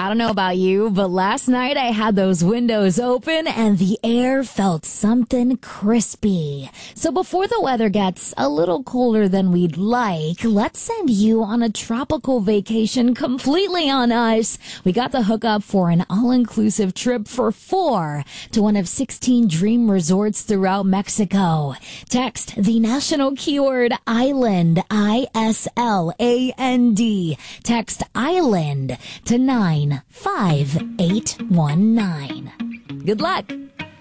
I don't know about you, but last night I had those windows open and the air felt something crispy. So before the weather gets a little colder than we'd like, let's send you on a tropical vacation completely on ice. We got the hookup for an all-inclusive trip for 4 to one of 16 dream resorts throughout Mexico. Text the national keyword island, ISLAND. Text island to 95819. Good luck.